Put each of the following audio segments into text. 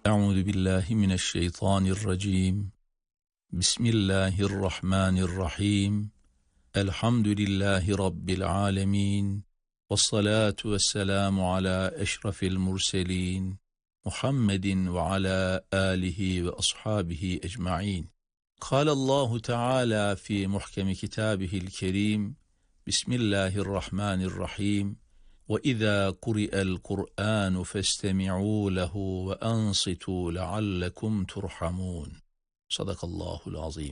Euzu billahi mineşşeytanirracim. Bismillahirrahmanirrahim. Elhamdülillahi rabbil alamin. Vessalatu vesselamu ala eşrafil murselin. Muhammedin ve ala alihi ve ashabihi ecmaîn. Kâlallahu Teala fi muhkemi kitâbihil kerîm. Bismillahirrahmanirrahim. وَإِذَا قُرِئَ الْقُرْآنُ فَاسْتَمِعُوا لَهُ وَأَنصِتُوا لَعَلَّكُمْ تُرْحَمُونَ. Sadakallahul azim.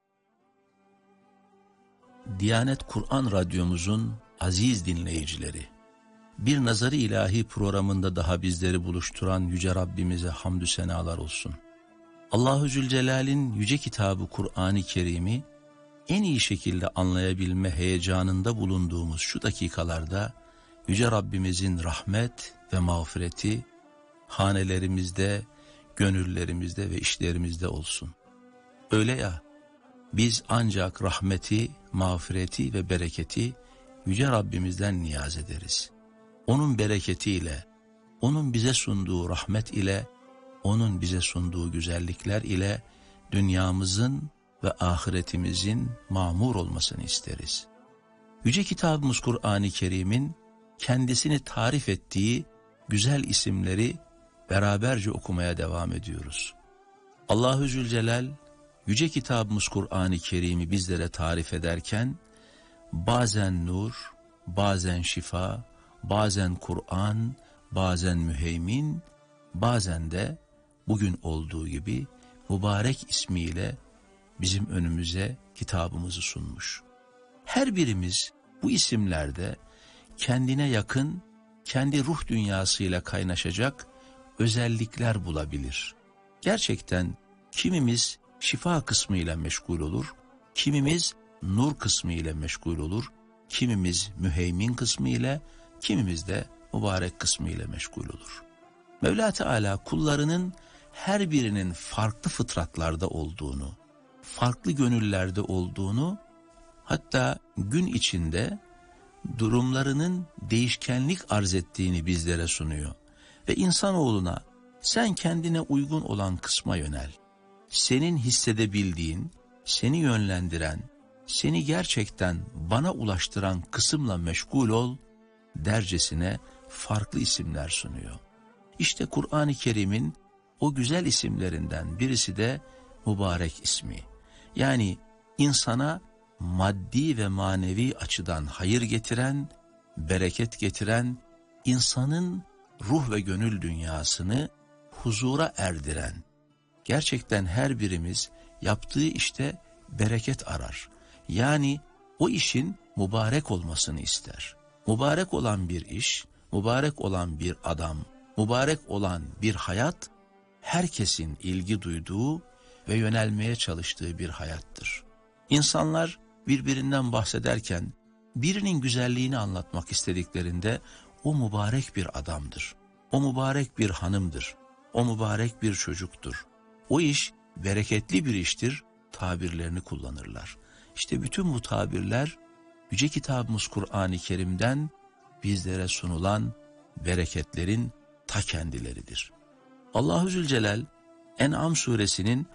Diyanet Kur'an Radyomuzun aziz dinleyicileri, bir Nazar-ı İlahi programında daha bizleri buluşturan Yüce Rabbimize hamdü senalar olsun. Allahu Zülcelal'in yüce kitabı Kur'an-ı Kerim'i en iyi şekilde anlayabilme heyecanında bulunduğumuz şu dakikalarda Yüce Rabbimizin rahmet ve mağfireti hanelerimizde, gönüllerimizde ve işlerimizde olsun. Öyle ya, biz ancak rahmeti, mağfireti ve bereketi Yüce Rabbimizden niyaz ederiz. Onun bereketiyle, onun bize sunduğu rahmet ile, onun bize sunduğu güzellikler ile dünyamızın ve ahiretimizin mamur olmasını isteriz. Yüce kitabımız Kur'an-ı Kerim'in kendisini tarif ettiği güzel isimleri beraberce okumaya devam ediyoruz. Allahu Zülcelal yüce kitabımız Kur'an-ı Kerim'i bizlere tarif ederken bazen nur, bazen şifa, bazen Kur'an, bazen müheymin, bazen de bugün olduğu gibi mübarek ismiyle bizim önümüze kitabımızı sunmuş. Her birimiz bu isimlerde kendine yakın, kendi ruh dünyasıyla kaynaşacak özellikler bulabilir. Gerçekten kimimiz şifa kısmıyla meşgul olur, kimimiz nur kısmıyla meşgul olur, kimimiz müheymin kısmıyla, kimimiz de mübarek kısmıyla meşgul olur. Mevla Teala kullarının her birinin farklı fıtratlarda olduğunu, farklı gönüllerde olduğunu, hatta gün içinde durumlarının değişkenlik arz ettiğini bizlere sunuyor. Ve insanoğluna sen kendine uygun olan kısma yönel. Senin hissedebildiğin, seni yönlendiren, seni gerçekten bana ulaştıran kısımla meşgul ol dercesine farklı isimler sunuyor. İşte Kur'an-ı Kerim'in o güzel isimlerinden birisi de mübarek ismi. Yani insana maddi ve manevi açıdan hayır getiren, bereket getiren, insanın ruh ve gönül dünyasını huzura erdiren, gerçekten her birimiz yaptığı işte bereket arar. Yani o işin mübarek olmasını ister. Mübarek olan bir iş, mübarek olan bir adam, mübarek olan bir hayat, herkesin ilgi duyduğu ve yönelmeye çalıştığı bir hayattır. İnsanlar birbirinden bahsederken birinin güzelliğini anlatmak istediklerinde o mübarek bir adamdır, o mübarek bir hanımdır, o mübarek bir çocuktur, o iş bereketli bir iştir tabirlerini kullanırlar. İşte bütün bu tabirler yüce kitabımız Kur'an-ı Kerim'den bizlere sunulan bereketlerin ta kendileridir. Allahu Zülcelal En'am suresinin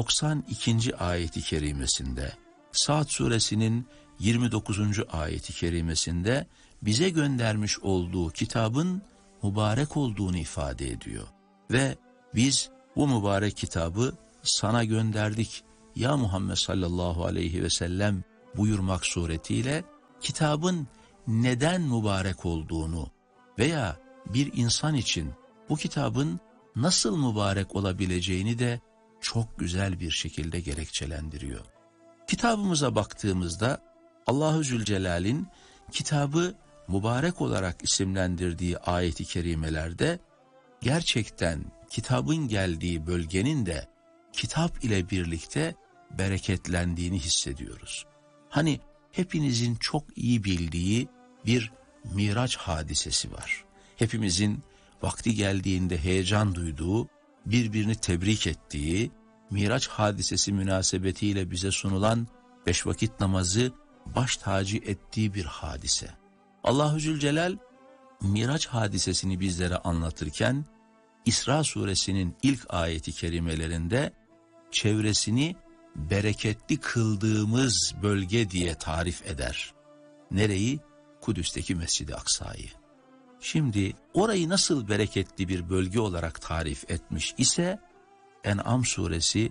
92. ayeti kerimesinde, Sa'd suresinin 29. ayeti kerimesinde bize göndermiş olduğu kitabın mübarek olduğunu ifade ediyor. Ve biz bu mübarek kitabı sana gönderdik ya Muhammed sallallahu aleyhi ve sellem buyurmak suretiyle kitabın neden mübarek olduğunu veya bir insan için bu kitabın nasıl mübarek olabileceğini de çok güzel bir şekilde gerekçelendiriyor. Kitabımıza baktığımızda Allahu Zülcelal'in kitabı mübarek olarak isimlendirdiği ayet-i kerimelerde gerçekten kitabın geldiği bölgenin de kitap ile birlikte bereketlendiğini hissediyoruz. Hani hepinizin çok iyi bildiği bir Miraç hadisesi var. Hepimizin vakti geldiğinde heyecan duyduğu, birbirini tebrik ettiği, Miraç hadisesi münasebetiyle bize sunulan 5 vakit namazı baş tacı ettiği bir hadise. Allahu Zülcelal Miraç hadisesini bizlere anlatırken İsra suresinin ilk ayeti kerimelerinde çevresini bereketli kıldığımız bölge diye tarif eder. Nereyi? Kudüs'teki Mescid-i Aksa'yı. Şimdi orayı nasıl bereketli bir bölge olarak tarif etmiş ise En'am suresi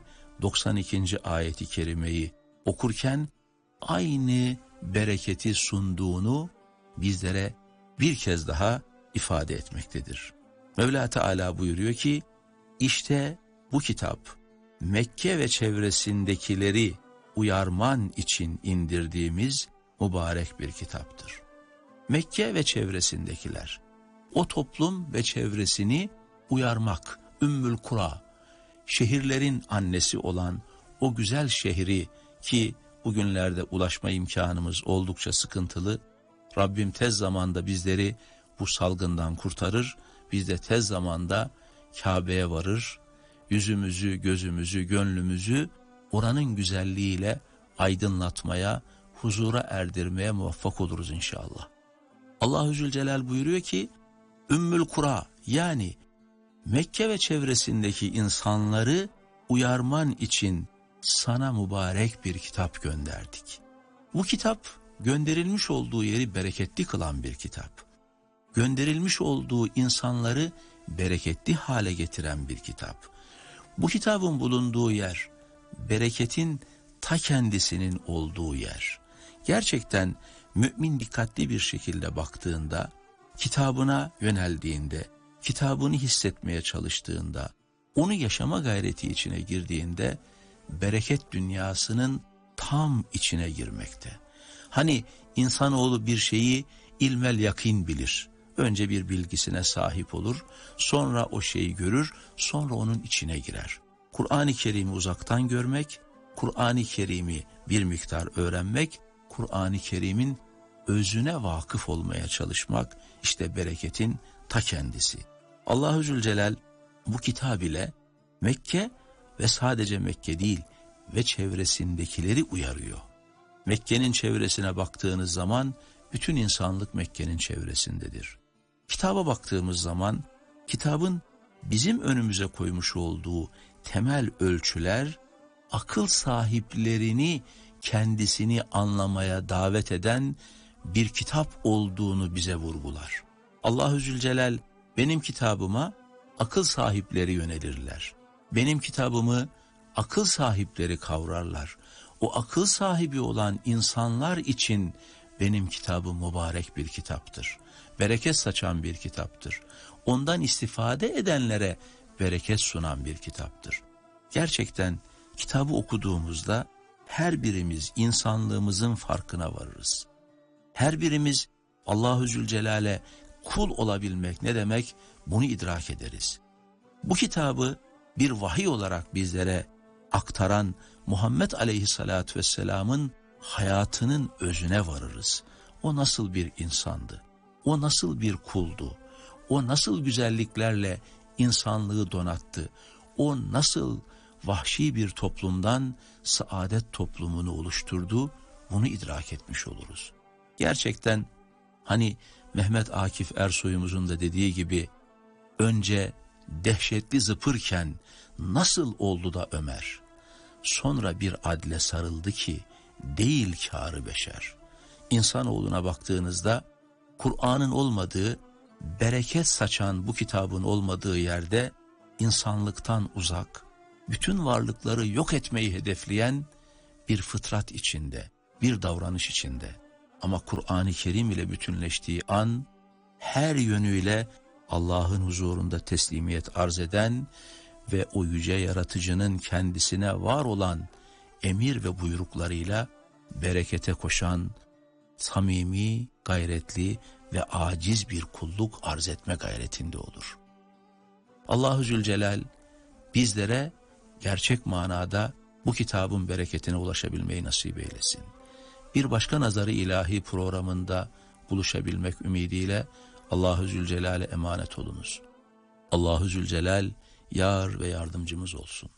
92. ayeti kerimeyi okurken aynı bereketi sunduğunu bizlere bir kez daha ifade etmektedir. Mevla Teala buyuruyor ki, işte bu kitap Mekke ve çevresindekileri uyarman için indirdiğimiz mübarek bir kitaptır. Mekke ve çevresindekiler, o toplum ve çevresini uyarmak, Ümmül Kura, şehirlerin annesi olan o güzel şehri ki bugünlerde ulaşma imkanımız oldukça sıkıntılı, Rabbim tez zamanda bizleri bu salgından kurtarır, biz de tez zamanda Kabe'ye varır, yüzümüzü, gözümüzü, gönlümüzü oranın güzelliğiyle aydınlatmaya, huzura erdirmeye muvaffak oluruz inşallah. Allahu Zülcelal buyuruyor ki, Ümmül Kura yani Mekke ve çevresindeki insanları uyarman için sana mübarek bir kitap gönderdik. Bu kitap gönderilmiş olduğu yeri bereketli kılan bir kitap. Gönderilmiş olduğu insanları bereketli hale getiren bir kitap. Bu kitabın bulunduğu yer, bereketin ta kendisinin olduğu yer. Gerçekten mümin dikkatli bir şekilde baktığında, kitabına yöneldiğinde, kitabını hissetmeye çalıştığında, onu yaşama gayreti içine girdiğinde, bereket dünyasının tam içine girmekte. Hani insanoğlu bir şeyi ilmel yakin bilir. Önce bir bilgisine sahip olur, sonra o şeyi görür, sonra onun içine girer. Kur'an-ı Kerim'i uzaktan görmek, Kur'an-ı Kerim'i bir miktar öğrenmek, Kur'an-ı Kerim'in özüne vakıf olmaya çalışmak, işte bereketin ta kendisi. Allahu Zülcelal bu kitap ile Mekke ve sadece Mekke değil ve çevresindekileri uyarıyor. Mekke'nin çevresine baktığınız zaman bütün insanlık Mekke'nin çevresindedir. Kitaba baktığımız zaman kitabın bizim önümüze koymuş olduğu temel ölçüler akıl sahiplerini kendisini anlamaya davet eden bir kitap olduğunu bize vurgular. Allahu Zülcelal benim kitabıma akıl sahipleri yönelirler. Benim kitabımı akıl sahipleri kavrarlar. O akıl sahibi olan insanlar için benim kitabım mübarek bir kitaptır. Bereket saçan bir kitaptır. Ondan istifade edenlere bereket sunan bir kitaptır. Gerçekten kitabı okuduğumuzda her birimiz insanlığımızın farkına varırız. Her birimiz Allahu Zülcelal'e kul olabilmek ne demek bunu idrak ederiz. Bu kitabı bir vahiy olarak bizlere aktaran Muhammed Aleyhisselatü Vesselam'ın hayatının özüne varırız. O nasıl bir insandı? O nasıl bir kuldu? O nasıl güzelliklerle insanlığı donattı? O nasıl vahşi bir toplumdan saadet toplumunu oluşturdu? Bunu idrak etmiş oluruz. Gerçekten hani Mehmet Akif Ersoy'umuzun da dediği gibi önce dehşetli zıpırken nasıl oldu da Ömer? Sonra bir adle sarıldı ki değil kârı beşer. İnsanoğluna baktığınızda Kur'an'ın olmadığı, bereket saçan bu kitabın olmadığı yerde insanlıktan uzak, bütün varlıkları yok etmeyi hedefleyen bir fıtrat içinde, bir davranış içinde. Ama Kur'an-ı Kerim ile bütünleştiği an her yönüyle Allah'ın huzurunda teslimiyet arz eden ve o yüce yaratıcının kendisine var olan emir ve buyruklarıyla berekete koşan samimi, gayretli ve aciz bir kulluk arz etme gayretinde olur. Allahu Zülcelal bizlere gerçek manada bu kitabın bereketine ulaşabilmeyi nasip eylesin. Bir başka Nazarı İlahi programında buluşabilmek ümidiyle Allahu Zülcelal'e emanet olunuz. Allahu Zülcelal yar ve yardımcımız olsun.